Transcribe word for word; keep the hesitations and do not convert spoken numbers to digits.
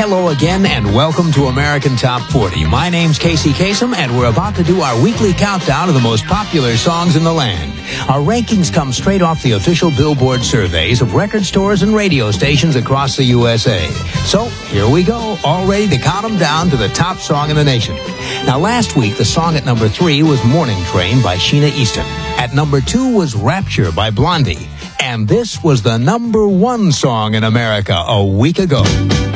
Hello again, and welcome to American Top forty. My name's Casey Kasem, and we're about to do our weekly countdown of the most popular songs in the land. Our rankings come straight off the official Billboard surveys of record stores and radio stations across the U S A. So, here we go, all ready to count them down to the top song in the nation. Now, last week, the song at number three was Morning Train by Sheena Easton. At number two was Rapture by Blondie. And this was the number one song in America a week ago.